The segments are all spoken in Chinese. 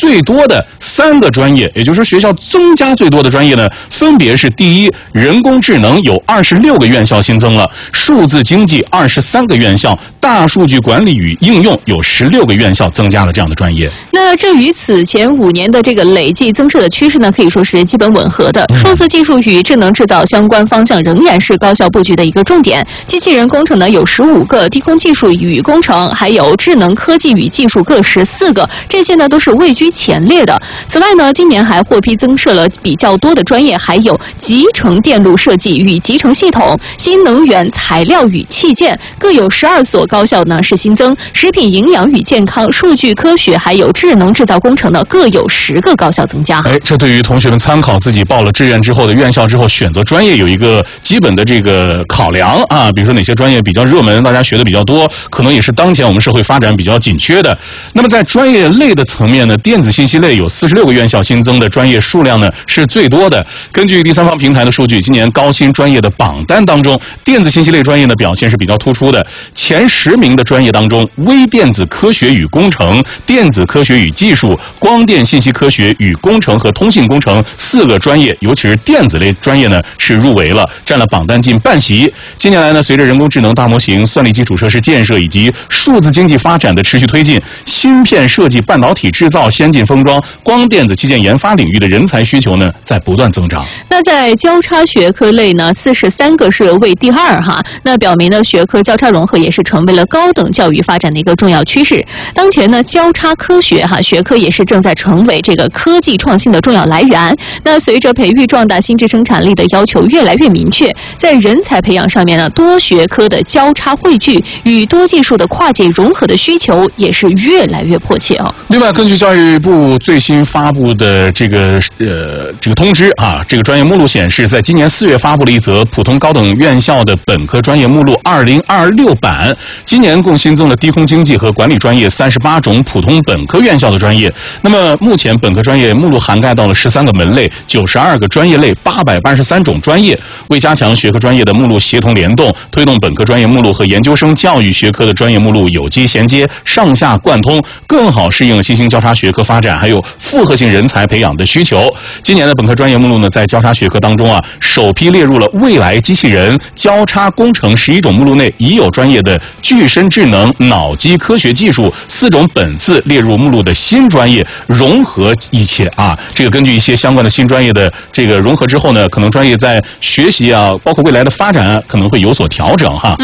最多的3个专业，也就是说学校增加最多的专业呢，分别是第一，人工智能有26个院校新增了，数字经济23个院校，大数据管理与应用有16个院校增加了这样的专业。 那这与此前5年的这个累计增设的趋势呢，可以说是基本吻合的。数字技术与智能制造相关方向仍然是高校布局的一个重点。机器人工程呢有15个，低空技术与工程还有智能科技与技术各14个，这些呢都是位居前列的。此外呢，今年还获批增设了比较多的专业，还有集成电路设计与集成系统、新能源材料与器件，各有12所高校呢是新增。食品营养与健康、数据科学还有智能制造工程呢，各有10个高校增加。 这对于同学们参考自己报了志愿之后的院校之后选择专业有一个基本的这个考量啊，比如说哪些专业比较热门，大家学的比较多，可能也是当前我们社会发展比较紧缺的。那么在专业类的层面呢，电子信息类有46个院校新增的专业数量呢是最多的。根据第三方平台的数据，今年高新专业的榜单当中，电子信息类专业的表现是比较突出的。前10名的专业当中，微电子科学与工程、电子科学与技术、光电信息科学与工程和通信工程4个专业，尤其是电子类专业呢是入围了，占了榜单近半席。近年来呢，随着人工智能、大模型、算力基础设施建设以及数字经济发展的持续推进，芯片设计、半导体制造、先进封装、光电子器件研发领域的人才需求呢在不断增长。 那在交叉学科类呢，43个是位第2哈，那表明呢学科交叉融合也是成为了高等教育发展的一个重要趋势。当前呢，交叉科学学科也是正在成为这个科技创新的重要来源。那随着培育壮大新质生产力的要求越来越明确，在人才培养上面呢，多学科的交叉汇聚与多技术的跨界融合的需求也是越来越迫切啊。 另外，根据教育部最新发布的这个通知啊，这个专业目录显示，在今年4月发布了一则普通高等院校的本科专业目录2026版，今年共新增了低空经济和管理专业38种普通本科院校的专业。那么目前本科专业目录涵盖到了13个门类、92个专业类、883种专业。为加强学科专业的目录协同联动，推动本科专业目录和研究生教育学科的专业目录有机衔接、上下贯通，更好适应新兴交叉学科发展还有复合性人才培养的需求。今年的本科专业目录呢，在交叉学科当中首批列入了未来机器人、交叉工程11种目录内已有专业的具身智能、脑机科学技术4种本次列入目录的新专业，融合一切这个根据一些相关的新专业的这个融合之后呢，可能专业在学习包括未来的发展可能会有所调整哈。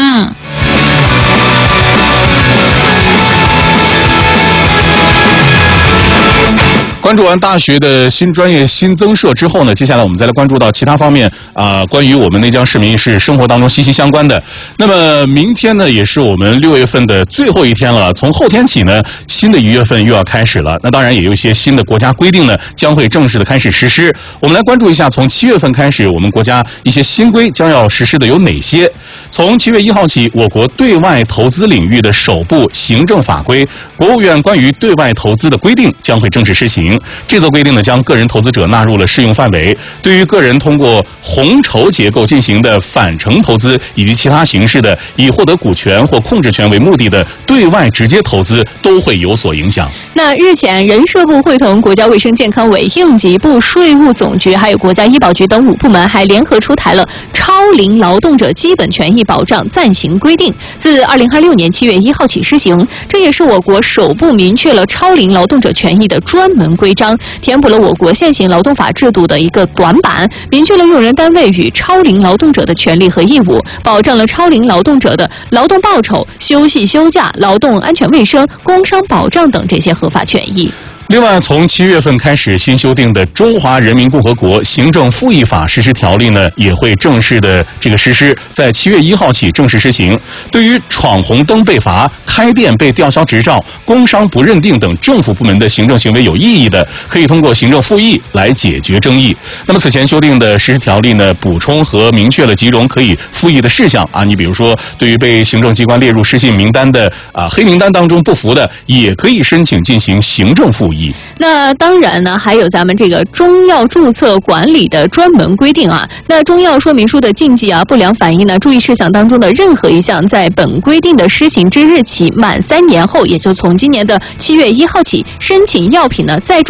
关注完大学的新专业新增设之后呢，接下来我们再来关注到其他方面关于我们内江市民是生活当中息息相关的。那么明天呢，也是我们6月份的最后一天了，从后天起呢，新的1月份又要开始了。那当然也有一些新的国家规定呢，将会正式的开始实施。我们来关注一下，从7月份开始，我们国家一些新规将要实施的有哪些？从7月1号起，我国对外投资领域的首部行政法规《国务院关于对外投资的规定》将会正式施行。这则规定呢，将个人投资者纳入了适用范围，对于个人通过红筹结构进行的返程投资以及其他形式的以获得股权或控制权为目的的对外直接投资都会有所影响。 那日前，人社部会同国家卫生健康委、应急部、税务总局还有国家医保局等5部门还联合出台了超龄劳动者基本权益保障暂行规定，自2026年7月1号起施行。这也是我国首部明确了超龄劳动者权益的专门规章，填补了我国现行劳动法制度的一个短板，明确了用人单位与超龄劳动者的权利和义务，保障了超龄劳动者的劳动报酬、休息休假、劳动安全卫生、工伤保障等这些合法权益。 另外，从7月份开始，新修订的《中华人民共和国行政复议法》实施条例呢，也会正式的实施，在7月1号起正式施行。对于闯红灯被罚、开店被吊销执照、工伤不认定等政府部门的行政行为有异议的，可以通过行政复议来解决争议。那么此前修订的实施条例呢，补充和明确了几种可以复议的事项你比如说，对于被行政机关列入失信名单的黑名单当中不服的，也可以申请进行行政复议。 那当然呢，还有咱们这个中药注册管理的专门规定那中药说明书的禁忌不良反应呢，注意事项当中的任何一项，在本规定的施行之日起满3年后，也就从今年的7月1号起，申请药品呢再